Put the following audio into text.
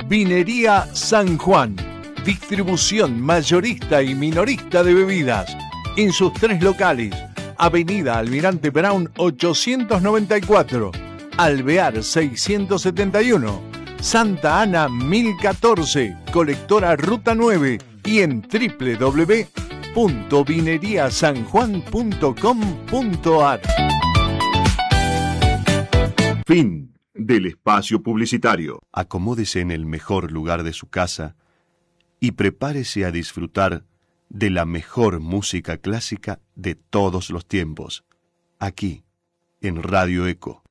Vinería San Juan. Distribución mayorista y minorista de bebidas. En sus 3 locales. Avenida Almirante Brown 894. Alvear 671. Santa Ana 1014. Colectora Ruta 9. Y en www.vineriasanjuan.com.ar. Fin del espacio publicitario. Acomódese en el mejor lugar de su casa y prepárese a disfrutar de la mejor música clásica de todos los tiempos, aquí, en Radio Eco.